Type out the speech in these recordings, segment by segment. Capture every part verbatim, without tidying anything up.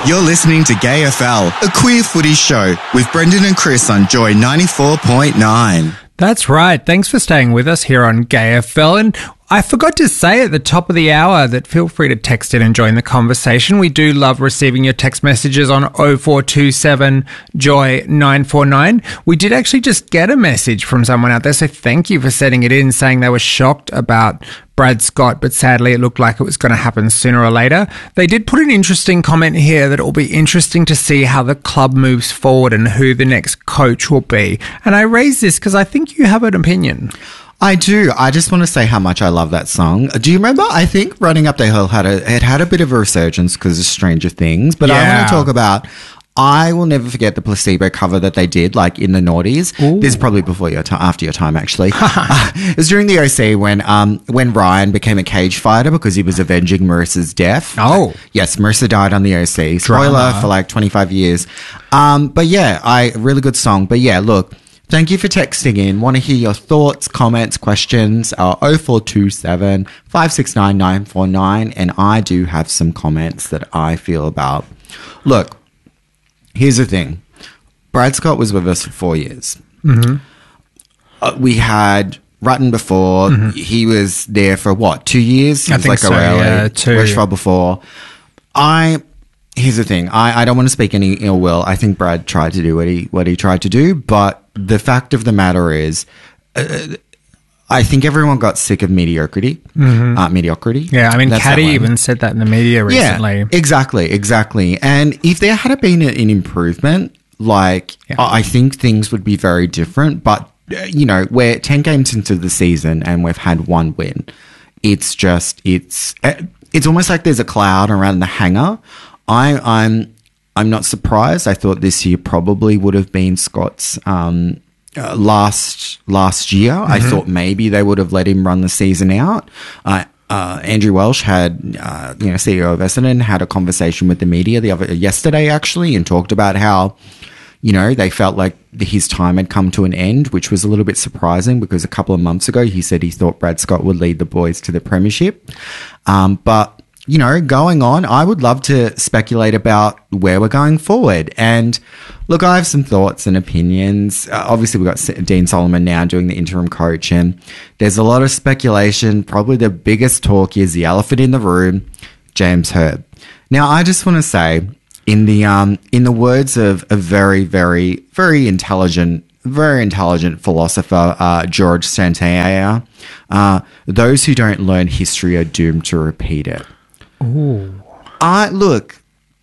You're listening to Gay F L, a queer footy show with Brendan and Chris on Joy ninety-four point nine. That's right. Thanks for staying with us here on Gay F L. And I forgot to say at the top of the hour that feel free to text in and join the conversation. We do love receiving your text messages on oh four two seven joy nine four nine. We did actually just get a message from someone out there, so thank you for sending it in, saying they were shocked about Brad Scott, but sadly it looked like it was going to happen sooner or later. They did put an interesting comment here that it will be interesting to see how the club moves forward and who the next coach will be. And I raise this because I think you have an opinion. I do. I just want to say how much I love that song. Do you remember? I think Running Up the Hill had a it had a bit of a resurgence because of Stranger Things. But Yeah. I want to talk about. I will never forget the Placebo cover that they did, like in the noughties. Ooh. This is probably before your time, after your time, actually. uh, it was during the O C when um when Ryan became a cage fighter because he was avenging Marissa's death. Oh. Yes, Marissa died on the O C. Spoiler Drama. for like twenty-five years. Um, but yeah, I really good song. But yeah, look. Thank you for texting in. Want to hear your thoughts, comments, questions. Uh, oh four two seven, five six nine, nine four nine. And I do have some comments that I feel about. Look, here's the thing. Brad Scott was with us for four years. Mm-hmm. Uh, we had Rutten before. Mm-hmm. He was there for what, two years? He I was think like so, O'Reilly, yeah, two. Westphal before. I... Here's the thing. I, I don't want to speak any ill will. I think Brad tried to do what he what he tried to do, but the fact of the matter is, uh, I think everyone got sick of mediocrity. Mm-hmm. Uh, mediocrity. Yeah, I mean, That's Caddy that one. even said that in the media recently. Yeah, exactly, exactly. And if there had been an improvement, like Yeah. I I think things would be very different. But uh, you know, we're ten games into the season and we've had one win. It's just it's uh, it's almost like there's a cloud around the hangar. I, I'm I'm not surprised. I thought this year probably would have been Scott's um, uh, last last year. Mm-hmm. I thought maybe they would have let him run the season out. Uh, uh, Andrew Welsh had, uh, you know, C E O of Essendon, had a conversation with the media the other yesterday actually, and talked about how, you know, they felt like his time had come to an end, which was a little bit surprising because a couple of months ago he said he thought Brad Scott would lead the boys to the premiership, um, but. You know, going on, I would love to speculate about where we're going forward. And look, I have some thoughts and opinions. Uh, obviously, we've got Dean Solomon now doing the interim coach, and there's a lot of speculation. Probably the biggest talk is the elephant in the room, James Hird. Now, I just want to say, in the um, in the words of a very, very, very intelligent very intelligent philosopher, uh, George Santayana, uh, those who don't learn history are doomed to repeat it. Ooh. I look,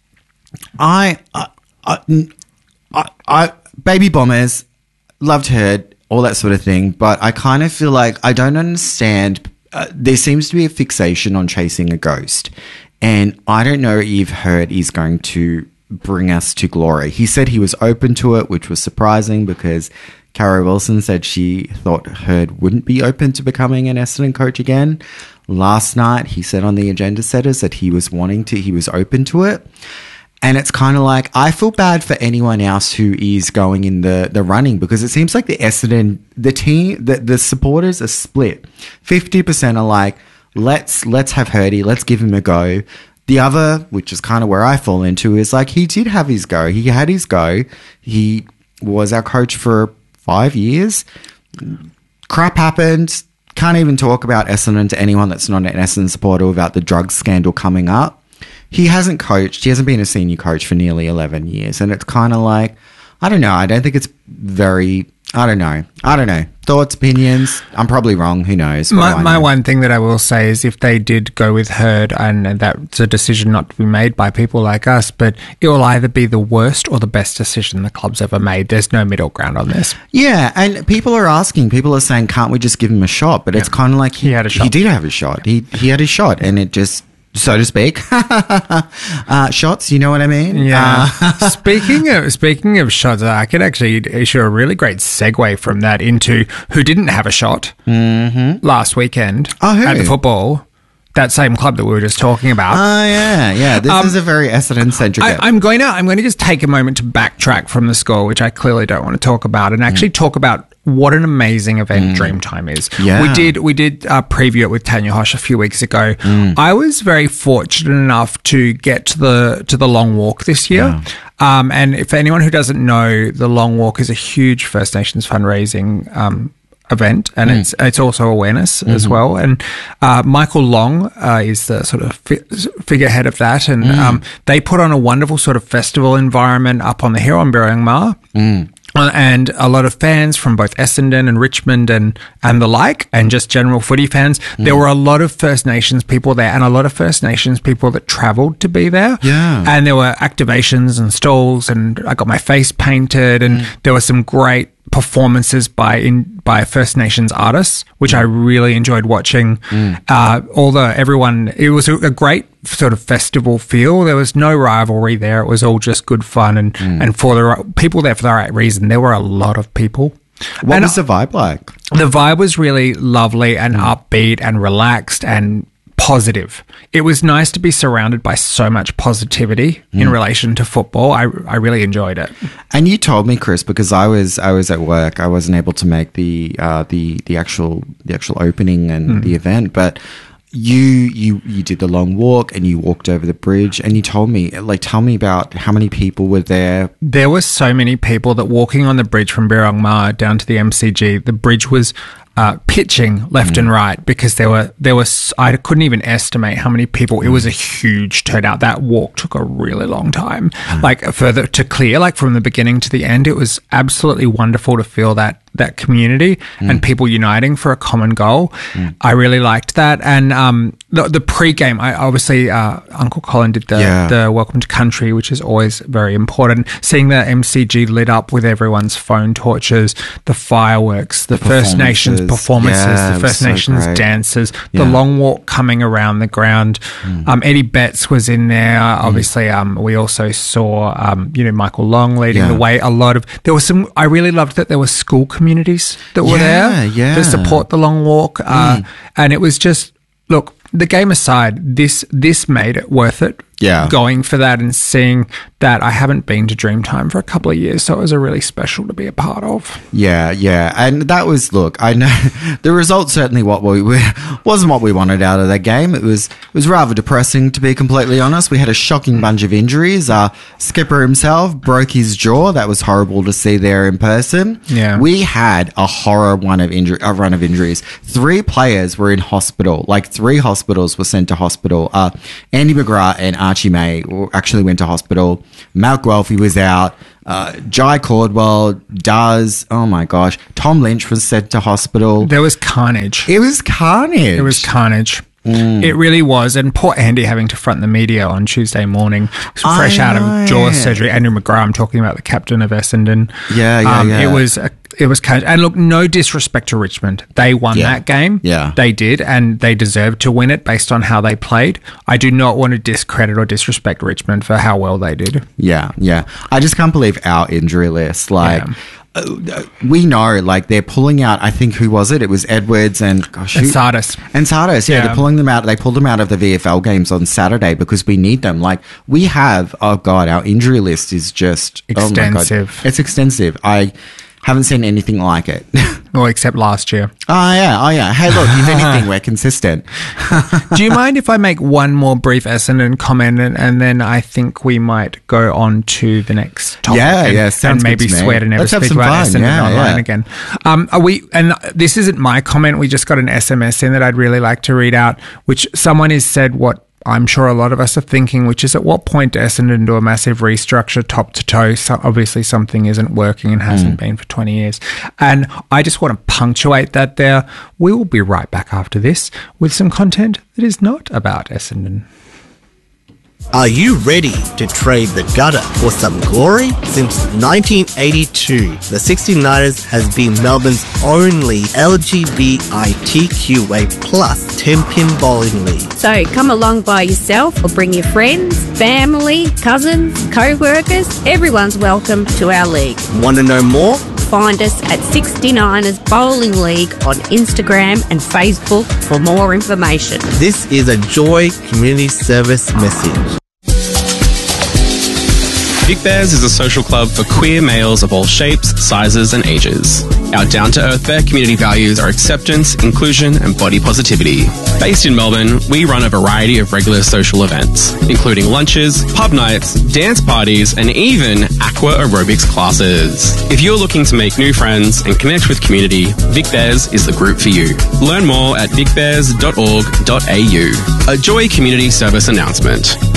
I, I, I, I, I, Baby Bombers, loved Hird, all that sort of thing, but I kind of feel like I don't understand. Uh, there seems to be a fixation on chasing a ghost, and I don't know if Hird is going to bring us to glory. He said he was open to it, which was surprising because Carrie Wilson said she thought Hird wouldn't be open to becoming an Essendon coach again. Last night, he said on the agenda setters that he was wanting to, he was open to it. And it's kind of like, I feel bad for anyone else who is going in the, the running because it seems like the Essendon, the team, the, the supporters are split. fifty percent are like, let's, let's have Hirdy, let's give him a go. The other, which is kind of where I fall into, is like, he did have his go. He had his go. He was our coach for five years. Crap happened. Can't even talk about Essendon to anyone that's not an Essendon supporter without the drug scandal coming up. He hasn't coached. He hasn't been a senior coach for nearly eleven years. And it's kind of like, I don't know. I don't think it's very, I don't know. I don't know. Thoughts, opinions. I'm probably wrong. Who knows? What do My, I my know? one thing that I will say is if they did go with Hird, and that's a decision not to be made by people like us, but it will either be the worst or the best decision the club's ever made. There's no middle ground on this. Yeah, and people are asking, people are saying, can't we just give him a shot? But it's kind of like he, He had a shot. He did have a shot. He he had his shot, and it just, so to speak, uh, shots. You know what I mean? Yeah. Uh, speaking of speaking of shots, I could actually issue a really great segue from that into who didn't have a shot mm-hmm. last weekend Oh, who? at the football. That same club that we were just talking about. Oh yeah, yeah. This Um, is a very Essendon centric. I, I'm going to I'm going to just take a moment to backtrack from the score, which I clearly don't want to talk about, and actually talk about what an amazing event Dreamtime is. Yeah. We did we did uh, preview it with Tanya Hosh a few weeks ago. I was very fortunate enough to get to the to the Long Walk this year. Yeah. Um, and if anyone who doesn't know, the Long Walk is a huge First Nations fundraising um, event, and mm. it's it's also awareness mm-hmm. as well. And uh, Michael Long uh, is the sort of fi- figurehead of that, and mm. um, they put on a wonderful sort of festival environment up on the hill on Birrong Ma. Mm. Uh, and a lot of fans from both Essendon and Richmond and, and the like, and just general footy fans. Mm. There were a lot of First Nations people there, and a lot of First Nations people that travelled to be there. Yeah. And there were activations and stalls, and I got my face painted, and mm. there were some great performances by in by First Nations artists, which mm. I really enjoyed watching. Mm. Uh, all the everyone, it was a, a great sort of festival feel. There was no rivalry there. It was all just good fun, and mm. and for the right, people there for the right reason. There were a lot of people. What and was the vibe like? The vibe was really lovely and mm. upbeat and relaxed and positive. It was nice to be surrounded by so much positivity mm. in relation to football. I, I really enjoyed it. And you told me, Chris, because I was I was at work. I wasn't able to make the uh, the the actual the actual opening and mm. the event, but you you you did the Long Walk and you walked over the bridge, and you told me, like, tell me about how many people were there. There were so many people that walking on the bridge from Birrong Ma down to the M C G, the bridge was Uh, pitching left mm. and right, because there were there was I couldn't even estimate how many people. It was a huge turnout. That walk took a really long time, mm. like further to clear, like from the beginning to the end. It was absolutely wonderful to feel that that community mm. and people uniting for a common goal. Mm. I really liked that, and um, the, the pre-game. I obviously uh, Uncle Colin did the yeah. the Welcome to Country, which is always very important. Seeing the M C G lit up with everyone's phone torches, the fireworks, the, the First Nations performances, yeah, the First so Nations great. dances, yeah. the Long Walk coming around the ground. Mm. Um, Eddie Betts was in there. Mm. Obviously, um, we also saw, um, you know, Michael Long leading yeah. the way. A lot of, there was some, I really loved that there were school communities that were yeah, there yeah. to support the Long Walk. Uh, mm. And it was just, look, the game aside, this, this made it worth it. Yeah. Going for that and seeing that. I haven't been to Dreamtime for a couple of years, so it was a really special to be a part of. Yeah, yeah. And that was, look, I know the result certainly what we, we wasn't what we wanted out of that game. It was it was rather depressing, to be completely honest. We had a shocking bunch of injuries. Uh, Skipper himself broke his jaw. That was horrible to see there in person. Yeah. We had a horror one of injury, a run of injuries. Three players were in hospital. Like three hospitals were sent to hospital. Uh, Andy McGrath and Archie May actually went to hospital. Malc Guelphy was out. Uh, Jai Caldwell does. Oh my gosh. Tom Lynch was sent to hospital. There was carnage. It was carnage. It was carnage. Mm. It really was. And poor Andy having to front the media on Tuesday morning, fresh out of jaw surgery. Andrew McGrath, I'm talking about the captain of Essendon. Yeah, yeah, um, yeah. It was a It was carnage. And look, no disrespect to Richmond. They won yeah. that game. Yeah. They did, and they deserved to win it based on how they played. I do not want to discredit or disrespect Richmond for how well they did. Yeah, yeah. I just can't believe our injury list. Like, yeah. uh, we know, like, they're pulling out, I think, who was it? It was Edwards and, gosh, and Sardis. And Sardis, yeah, yeah. They're pulling them out. They pulled them out of the V F L games on Saturday because we need them. Like, we have, oh, God, our injury list is just extensive. Oh my God. It's extensive. I haven't seen anything like it. Well, except last year. Oh, yeah. Oh, yeah. Hey, look, if anything, we're consistent. Do you mind if I make one more brief Essendon comment, and, and then I think we might go on to the next topic? Yeah, and, yeah. Sounds and maybe good to me. swear to never Let's have speak some about fun. Essendon Yeah, online yeah. again. Um, are we? And this isn't my comment. We just got an S M S in that I'd really like to read out, which someone has said what I'm sure a lot of us are thinking, which is, at what point does Essendon do a massive restructure top to toe? So obviously something isn't working and hasn't mm. been for twenty years. And I just want to punctuate that there. We will be right back after this with some content that is not about Essendon. Are you ready to trade the gutter for some glory? Since nineteen eighty-two, the sixty-niners has been Melbourne's only L G B T Q A plus ten-pin bowling league. So come along by yourself or bring your friends, family, cousins, co-workers. Everyone's welcome to our league. Want to know more? Find us at sixty-niners Bowling League on Instagram and Facebook for more information. This is a Joy Community Service message. Vic Bears is a social club for queer males of all shapes, sizes and ages. Our down-to-earth Bear community values are acceptance, inclusion and body positivity. Based in Melbourne, we run a variety of regular social events, including lunches, pub nights, dance parties and even aqua aerobics classes. If you're looking to make new friends and connect with community, Vic Bears is the group for you. Learn more at vic bears dot org dot a u. A Joy Community Service announcement.